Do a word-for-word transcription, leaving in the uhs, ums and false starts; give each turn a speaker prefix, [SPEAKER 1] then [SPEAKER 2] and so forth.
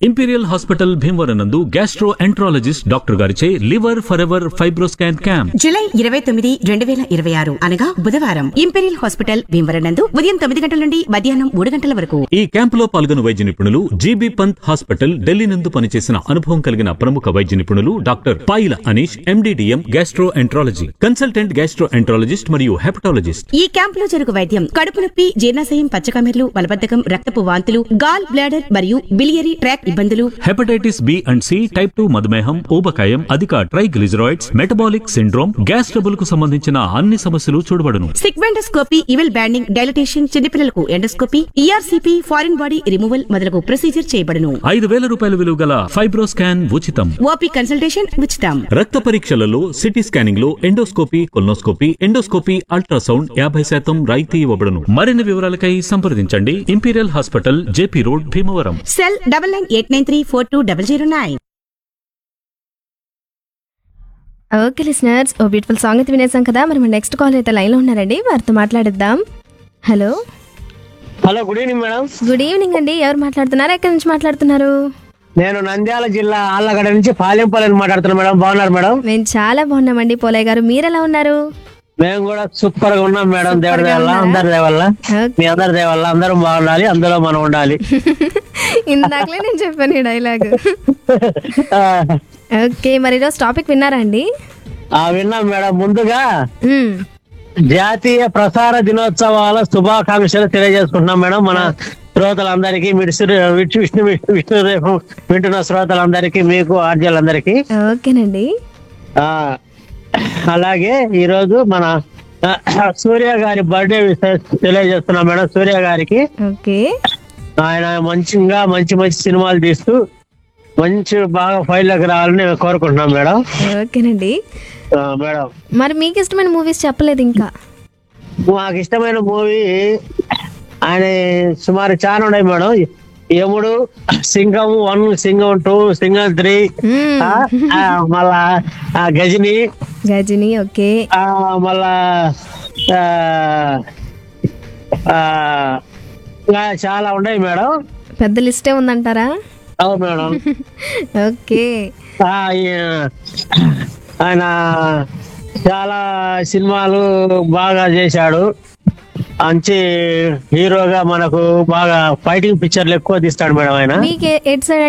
[SPEAKER 1] Imperial hospital Bhimavaram నందు gastro enterologist doctor గారిచే liver for ever FibroScan camp
[SPEAKER 2] July ఇరవై తొమ్మిది రెండు వేల ఇరవై ఆరు అనగా బుధవారం ఇంపీరియల్ హాస్పిటల్ భీమవరం నందు ఉదయం తొమ్మిది గంటల నుండి మధ్యాహ్నం మూడు గంటల వరకు.
[SPEAKER 1] ఈ క్యాంపులో పాల్గొన్న వైద్య నిపుణులు జీబీ పంత్ హాస్పిటల్ ఢిల్లీ నందు పనిచేసిన అనుభవం కలిగిన ప్రముఖ వైద్య నిపుణులు doctor Payila Anish MD DM gastro enterology consultant gastro enterologist మరియు హెపటాలజిస్ట్.
[SPEAKER 2] ఈ క్యాంపులో జరుగు వైద్యం కడుపు నొప్పి, జీర్ణాశయం, పచ్చకమెర్లు, మలబద్ధకం, రక్తపు వాంతులు, గాల్ బ్లాడర్ మరియు బిలియరీ ట్రాక్ ఇబ్బందులు,
[SPEAKER 1] hepatitis B and C, type two మధుమేహం, ఊబకాయం, అధిక triglycerides, metabolic syndrome, gas trouble కు సంబంధించిన అన్ని సమస్యలు చూడబడును.
[SPEAKER 2] సిగ్మెండోస్కోపీ, ఇవెల్ బ్యాండింగ్, డైలటేషన్, చిన్నపిల్లలకు endoscopy, ERCP, foreign body removal మొదలగు ప్రొసీజర్ చేయబడును.
[SPEAKER 1] ఐదు వేల రూపాయల విలువ గల ఫైబ్రోస్కాన్ ఉచితం.
[SPEAKER 2] ఓపీ కన్సల్టేషన్ ఉచితం.
[SPEAKER 1] రక్త పరీక్షలలో సిటీ స్కానింగ్ లో ఎండోస్కోపీ, కొల్నోస్కోపీ, ఎండోస్కోపీ, అల్ట్రాసౌండ్ యాభై శాతం రాయితీ ఇవ్వబడును. మరిన్ని వివరాలకై సంప్రదించండి imperial hospital, JP road, Bhimavaram.
[SPEAKER 2] Cell double nine eight nine three four two double zero nine.
[SPEAKER 3] Okay listeners, ఓ బ్యూటిఫుల్ సాంగ్ అయితే వినేసాం కదా. మరి మన నెక్స్ట్ కాల్ అయితే లైన్లో ఉన్నారండి, వారితో మాట్లాడిద్దాం. Hello
[SPEAKER 4] hello, good evening madam.
[SPEAKER 3] Good evening అండి. ఎవరు మాట్లాడుతున్నారు, ఎక్కడి నుంచి మాట్లాడుతున్నారు?
[SPEAKER 4] నేను నంద్యాల జిల్లా ఆళ్ళగడ్డ నుంచి పాలెంపల్లి మాట్లాడుతున్నా మేడం. బాగున్నారు మేడం?
[SPEAKER 3] మేము చాలా బాగున్నామండి. పోలయ్య గారు, మీరు ఎలా ఉన్నారు?
[SPEAKER 4] మేము కూడా సూపర్ గా ఉన్నాం మేడం. దేవుడి దేవల్ల, అందరి దేవల్ల, మీ అందరి దేవల్ల అందరం బాగుండాలి, అందులో మనం ఉండాలి.
[SPEAKER 3] ఇందాకలే నేను చెప్పాను ఈ డైలాగ్. ఓకే, మరి ఈరోజు టాపిక్ విన్నారా అండి?
[SPEAKER 4] ఆ విన్నాం మేడం. ముందుగా
[SPEAKER 3] మ్మ్.
[SPEAKER 4] జాతీయ ప్రసార దినోత్సవాల శుభాకాంక్షలు తెలియజేసుకుంటున్నాం మేడం. మన శ్రోతలందరికీ, విష్ణు విష్ణు విష్ణు రేపు వింటున్న శ్రోతలందరికీ, మీకు ఆర్జలందరికీ.
[SPEAKER 3] ఓకేనండి.
[SPEAKER 4] ఆ అలాగే ఈరోజు మన సూర్య గారి బర్త్డే తెలియజేస్తున్నాం మేడం. సూర్య గారికి
[SPEAKER 3] ఓకే,
[SPEAKER 4] ఆయన మంచిగా మంచి మంచి సినిమాలు తీస్తూ మంచి బాగా ఫైల్లోకి రావాలని నేను కోరుకుంటున్నాం మేడం.
[SPEAKER 3] ఓకేనండి.
[SPEAKER 4] ఆ, మేడం,
[SPEAKER 3] మరి మీకు ఇష్టమైన మూవీస్ చెప్పలేదు ఇంకా.
[SPEAKER 4] మాకు ఇష్టమైన మూవీ ఆయన సుమారు చాలా ఉన్నాయి మేడం. యముడు, Singam one, Singam two, Singam three, మళ్ళా గజని
[SPEAKER 3] గజని. ఓకే,
[SPEAKER 4] మళ్ళా ఇంకా చాలా ఉన్నాయి మేడం.
[SPEAKER 3] పెద్ద లిస్టే ఉందంటారా?
[SPEAKER 4] అవును మేడం.
[SPEAKER 3] ఓకే,
[SPEAKER 4] ఆయన చాలా సినిమాలు బాగా చేశాడు. మంచి హీరోగా మనకు బాగా ఫైటింగ్ పిక్చర్లు ఎక్కువ తీస్తాడు మేడం ఆయన.
[SPEAKER 3] మీకు ఎటు సైడ్